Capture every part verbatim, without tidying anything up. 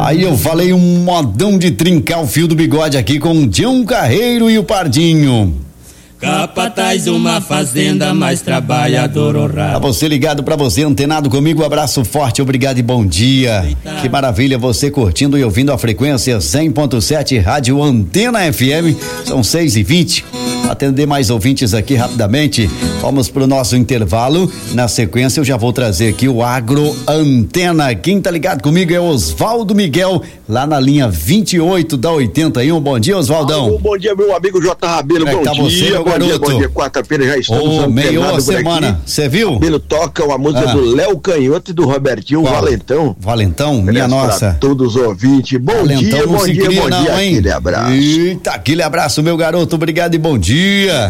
Aí eu falei um modão de trincar o fio do bigode aqui com o Dião Carreiro e o Pardinho. Capataz de uma fazenda, mais trabalhador honrado. Pra você ligado, pra você antenado comigo, um abraço forte, obrigado e bom dia. Eita. Que maravilha você curtindo e ouvindo a frequência cem ponto sete Rádio Antena F M. São seis e vinte. Atender mais ouvintes aqui rapidamente. Vamos pro nosso intervalo. Na sequência eu já vou trazer aqui o Agro Antena. Quem tá ligado comigo é Osvaldo Miguel, lá na linha vinte e oito da oitenta e um. Bom dia, Osvaldão. Oh, bom dia, meu amigo J. Rabelo. Como é bom tá dia, você, meu bom garoto? dia, bom dia. Quarta-feira já estamos oh, meio a semana. Você viu? Rabelo toca uma música ah. do Léo Canhoto e do Robertinho Qual? Valentão. Valentão, minha nossa. Todos os ouvintes. Bom Valentão dia, bom dia, cria, bom não, dia. Hein? Aquele abraço. Eita, aquele abraço, meu garoto. Obrigado e bom dia.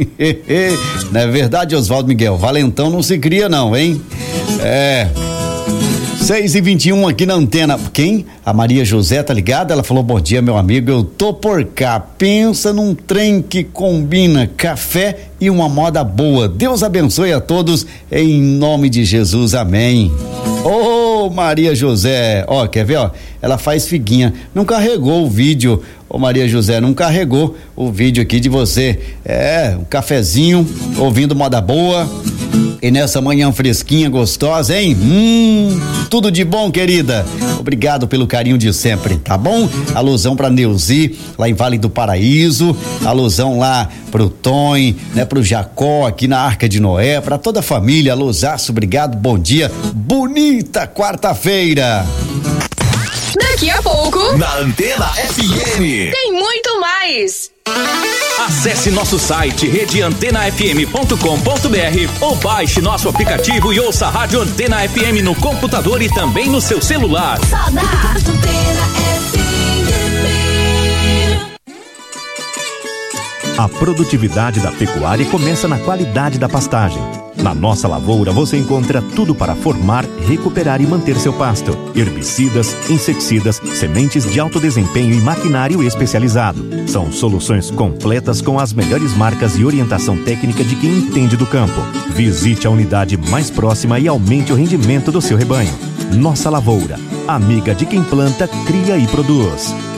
Não é verdade, Osvaldo Miguel? Valentão não se cria, não, hein? É. seis e vinte e um aqui na antena. Quem? A Maria José, tá ligada? Ela falou: bom dia, meu amigo, eu tô por cá. Pensa num trem que combina café e uma moda boa. Deus abençoe a todos, em nome de Jesus, amém. Ô, oh, Maria José, ó, quer ver, ó? Ela faz figuinha. Não carregou o vídeo, ô Maria José, não carregou o vídeo aqui de você. É, um cafezinho, ouvindo moda boa. E nessa manhã fresquinha, gostosa, hein? Hum, tudo de bom, querida. Obrigado pelo carinho de sempre, tá bom? Alusão pra Neuzi, lá em Vale do Paraíso. Alusão lá pro Tom, né? Pro Jacó, aqui na Arca de Noé. Pra toda a família, alusaço, obrigado, bom dia. Bonita quarta-feira. Daqui a pouco, na Antena F M, tem muito mais. Acesse nosso site rede antena f m ponto com ponto b r ou baixe nosso aplicativo e ouça a Rádio Antena F M no computador e também no seu celular. Só da Antena F M. A produtividade da pecuária começa na qualidade da pastagem. Na nossa lavoura você encontra tudo para formar, recuperar e manter seu pasto. Herbicidas, inseticidas, sementes de alto desempenho e maquinário especializado. São soluções completas com as melhores marcas e orientação técnica de quem entende do campo. Visite a unidade mais próxima e aumente o rendimento do seu rebanho. Nossa Lavoura, amiga de quem planta, cria e produz.